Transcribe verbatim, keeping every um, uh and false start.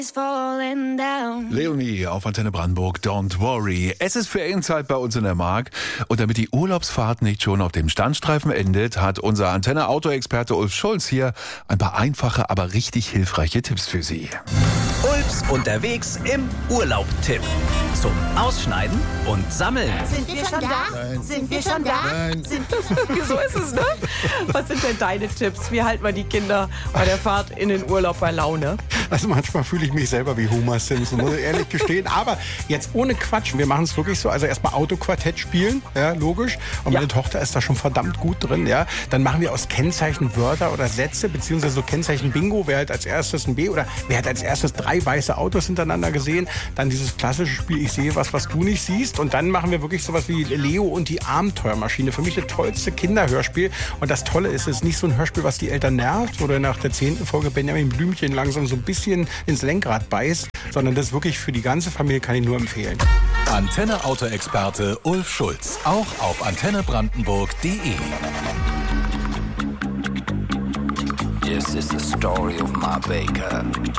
Leonie auf Antenne Brandenburg, Don't Worry. Es ist Ferienzeit bei uns in der Mark. Und damit die Urlaubsfahrt nicht schon auf dem Standstreifen endet, hat unser Antenne-Auto-Experte Ulf Schulz hier ein paar einfache, aber richtig hilfreiche Tipps für Sie. Ulfs unterwegs im Urlaub-Tipp. Zum Ausschneiden und Sammeln. Sind wir schon da? Nein. Sind wir schon da? Nein. Sind So ist es, ne? Was sind denn deine Tipps? Wie halten wir die Kinder bei der Fahrt in den Urlaub bei Laune? Also manchmal fühle ich mich selber wie Homer Simpson, muss ich ehrlich gestehen. Aber jetzt ohne Quatsch, wir machen es wirklich so. Also erstmal Autoquartett spielen, ja, logisch. Und meine Ja. Tochter ist da schon verdammt gut drin, ja. Dann machen wir aus Kennzeichen Wörter oder Sätze, beziehungsweise so Kennzeichen Bingo. Wer hat als erstes ein B oder wer hat als erstes drei weiße Autos hintereinander gesehen? Dann dieses klassische Spiel, ich sehe was, was du nicht siehst. Und dann machen wir wirklich sowas wie Leo und die Abenteuermaschine. Für mich das tollste Kinderhörspiel. Und das Tolle ist, es ist nicht so ein Hörspiel, was die Eltern nervt oder nach der zehnten Folge Benjamin Blümchen langsam so ein bisschen ins Lenkrad beißt, sondern das wirklich für die ganze Familie, kann ich nur empfehlen. Antenne-Auto-Experte Ulf Schulz. Auch auf antenne brandenburg punkt de. This is the story of my baker.